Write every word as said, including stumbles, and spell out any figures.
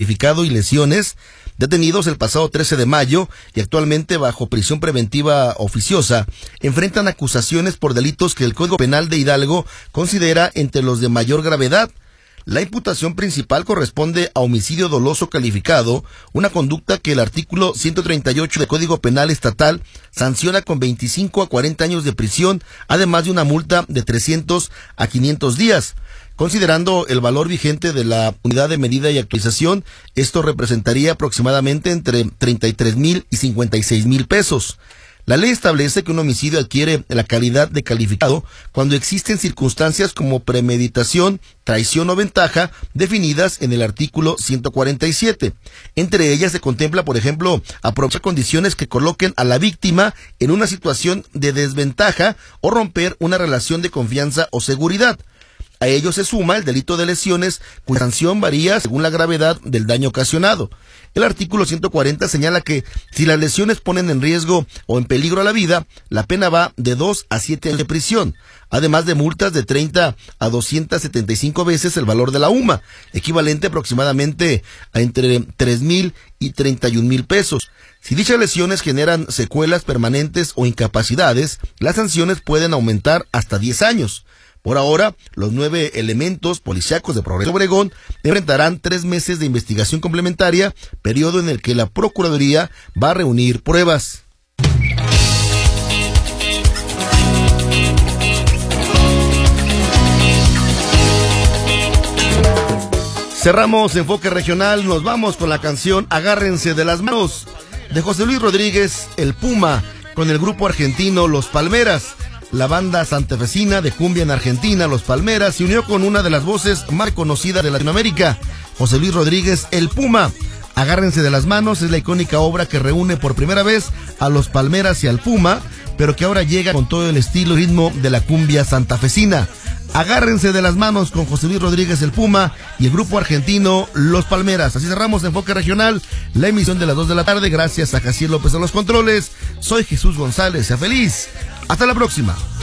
calificado y lesiones, detenidos el pasado trece de mayo y actualmente bajo prisión preventiva oficiosa, enfrentan acusaciones por delitos que el Código Penal de Hidalgo considera entre los de mayor gravedad. La imputación principal corresponde a homicidio doloso calificado, una conducta que el artículo ciento treinta y ocho del Código Penal Estatal sanciona con veinticinco a cuarenta años de prisión, además de una multa de trescientos a quinientos días. Considerando el valor vigente de la unidad de medida y actualización, esto representaría aproximadamente entre treinta y tres mil y cincuenta y seis mil pesos. La ley establece que un homicidio adquiere la calidad de calificado cuando existen circunstancias como premeditación, traición o ventaja definidas en el artículo ciento cuarenta y siete. Entre ellas se contempla, por ejemplo, aprovechar condiciones que coloquen a la víctima en una situación de desventaja o romper una relación de confianza o seguridad. A ello se suma el delito de lesiones, cuya sanción varía según la gravedad del daño ocasionado. El artículo ciento cuarenta señala que si las lesiones ponen en riesgo o en peligro a la vida, la pena va de dos a siete años de prisión, además de multas de treinta a doscientas setenta y cinco veces el valor de la U M A, equivalente aproximadamente a entre tres mil y treinta y un mil pesos. Si dichas lesiones generan secuelas permanentes o incapacidades, las sanciones pueden aumentar hasta diez años. Por ahora, los nueve elementos policíacos de Progreso Obregón enfrentarán tres meses de investigación complementaria, periodo en el que la Procuraduría va a reunir pruebas. Cerramos Enfoque Regional, nos vamos con la canción Agárrense de las Manos, de José Luis Rodríguez, el Puma, con el grupo argentino Los Palmeras. La banda santafesina de cumbia en Argentina, Los Palmeras, se unió con una de las voces más conocidas de Latinoamérica, José Luis Rodríguez, el Puma. Agárrense de las Manos es la icónica obra que reúne por primera vez a Los Palmeras y al Puma, pero que ahora llega con todo el estilo y ritmo de la cumbia santafesina. Agárrense de las Manos con José Luis Rodríguez, el Puma, y el grupo argentino Los Palmeras. Así cerramos Enfoque Regional, la emisión de las dos de la tarde. Gracias a Jaciel López a los controles. Soy Jesús González. Sea feliz. Hasta la próxima.